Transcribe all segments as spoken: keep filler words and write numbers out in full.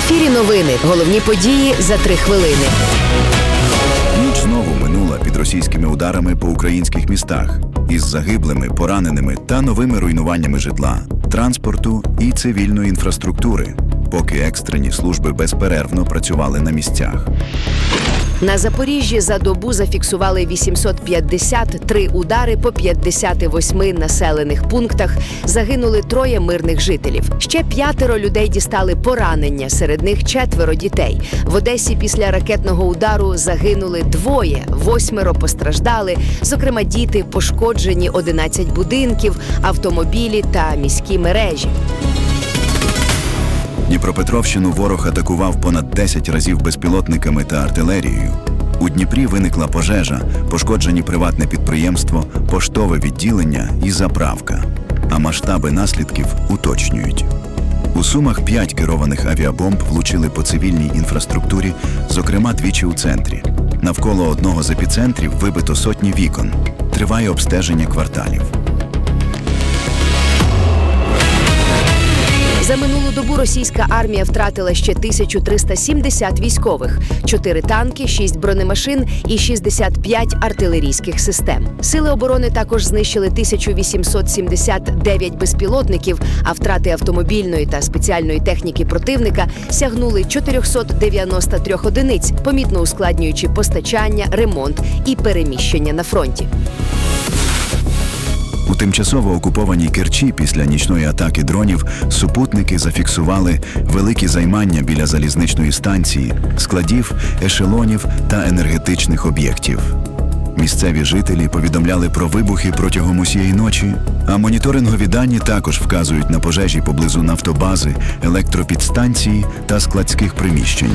ефірі новини. Головні події за три хвилини. Ніч знову минула під російськими ударами по українських містах із загиблими, пораненими та новими руйнуваннями житла, транспорту і цивільної інфраструктури, поки екстрені служби безперервно працювали на місцях. На Запоріжжі за добу зафіксували вісімсот п'ятдесят три удари по п'ятдесят восьми населених пунктах. Загинули троє мирних жителів. Ще п'ятеро людей дістали поранення, серед них четверо дітей. В Одесі після ракетного удару загинули двоє, восьмеро постраждали. Зокрема, діти, пошкоджені одинадцять будинків, автомобілі та міські мережі. Дніпропетровщину ворог атакував понад десять разів безпілотниками та артилерією. У Дніпрі виникла пожежа, пошкоджені приватне підприємство, поштове відділення і заправка. А масштаби наслідків уточнюють. У Сумах п'ять керованих авіабомб влучили по цивільній інфраструктурі, зокрема двічі у центрі. Навколо одного з епіцентрів вибито сотні вікон. Триває обстеження кварталів. За минулу добу російська армія втратила ще тисячу триста сімдесят військових, чотири танки, шість бронемашин і шістдесят п'ять артилерійських систем. Сили оборони також знищили тисячу вісімсот сімдесят дев'ять безпілотників, а втрати автомобільної та спеціальної техніки противника сягнули чотириста дев'яносто три одиниць, помітно ускладнюючи постачання, ремонт і переміщення на фронті. У тимчасово окупованій Керчі після нічної атаки дронів супутники зафіксували великі займання біля залізничної станції, складів, ешелонів та енергетичних об'єктів. Місцеві жителі повідомляли про вибухи протягом усієї ночі, а моніторингові дані також вказують на пожежі поблизу нафтобази, електропідстанції та складських приміщень.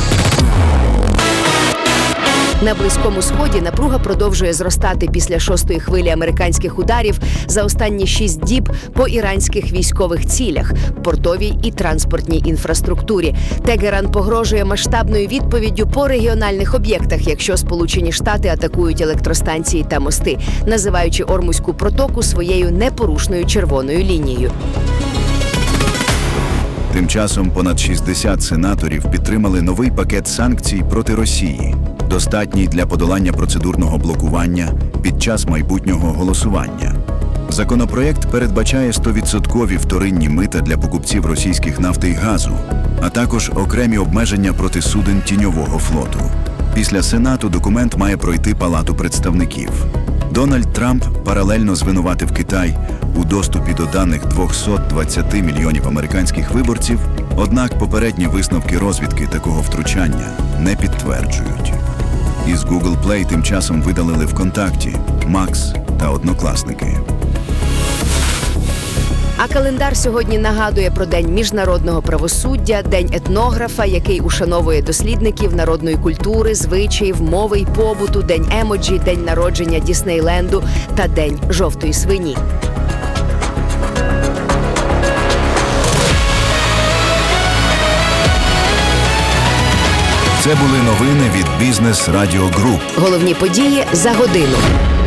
На Близькому Сході напруга продовжує зростати після шостої хвилі американських ударів за останні шість діб по іранських військових цілях, портовій і транспортній інфраструктурі. Тегеран погрожує масштабною відповіддю по регіональних об'єктах, якщо Сполучені Штати атакують електростанції та мости, називаючи Ормузьку протоку своєю непорушною червоною лінією. Тим часом понад шістдесят сенаторів підтримали новий пакет санкцій проти Росії, достатній для подолання процедурного блокування під час майбутнього голосування. Законопроєкт передбачає сто відсотків вторинні мита для покупців російських нафти і газу, а також окремі обмеження проти суден тіньового флоту. Після Сенату документ має пройти Палату представників. Дональд Трамп паралельно звинуватив Китай у доступі до даних двісті двадцять мільйонів американських виборців, однак попередні висновки розвідки такого втручання не підтверджують. Із Google Play тим часом видалили ВКонтакті, Макс та Однокласники. А календар сьогодні нагадує про День міжнародного правосуддя, День етнографа, який ушановує дослідників народної культури, звичаїв, мови й побуту, День емоджі, День народження Діснейленду та День жовтої свині. Це були новини від Бізнес Радіо Груп. Головні події за годину.